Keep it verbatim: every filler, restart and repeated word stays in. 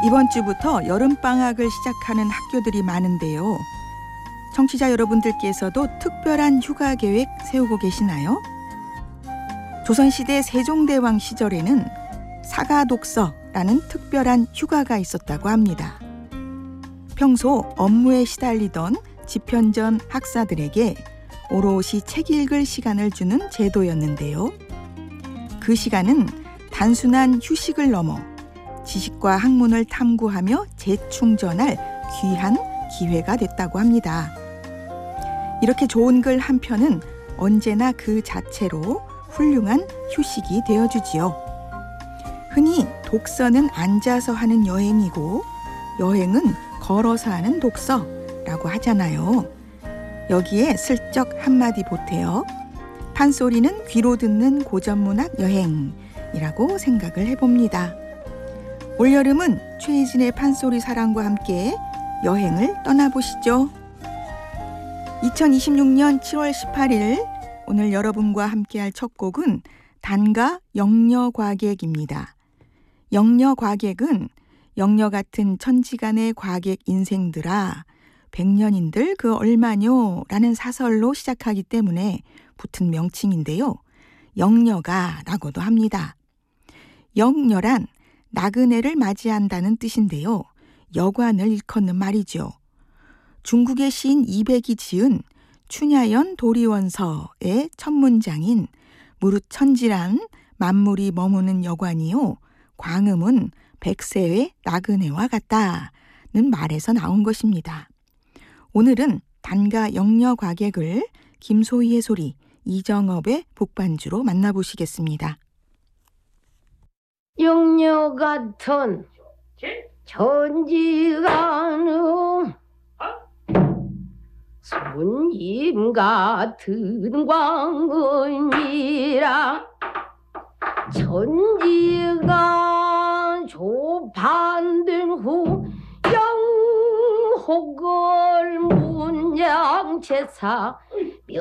이번 주부터 여름방학을 시작하는 학교들이 많은데요. 청취자 여러분들께서도 특별한 휴가 계획 세우고 계시나요? 조선시대 세종대왕 시절에는 사가독서라는 특별한 휴가가 있었다고 합니다. 평소 업무에 시달리던 집현전 학사들에게 오롯이 책 읽을 시간을 주는 제도였는데요. 그 시간은 단순한 휴식을 넘어 지식과 학문을 탐구하며 재충전할 귀한 기회가 됐다고 합니다. 이렇게 좋은 글 한 편은 언제나 그 자체로 훌륭한 휴식이 되어주지요. 흔히 독서는 앉아서 하는 여행이고 여행은 걸어서 하는 독서라고 하잖아요. 여기에 슬쩍 한마디 보태어 판소리는 귀로 듣는 고전문학 여행이라고 생각을 해봅니다. 올여름은 최혜진의 판소리 사랑과 함께 여행을 떠나보시죠. 이천이십육 년 칠월 십팔일 오늘 여러분과 함께할 첫 곡은 단가 영려과객입니다. 영려과객은 영려 같은 천지간의 과객 인생들아 백년인들 그 얼마뇨 라는 사설로 시작하기 때문에 붙은 명칭인데요. 영려가 라고도 합니다. 영려란 나그네를 맞이한다는 뜻인데요. 여관을 일컫는 말이죠. 중국의 시인 이백이 지은 춘야연 도리원서의 첫 문장인 무릇천지란 만물이 머무는 여관이요 광음은 백세의 나그네와 같다는 말에서 나온 것입니다. 오늘은 단가 영려과객을 김소희의 소리, 이정업의 북반주로 만나보시겠습니다. 영려 같은 천지간의 손님 같은 광은이라 천지가 조판된 후 영혹을 문양제사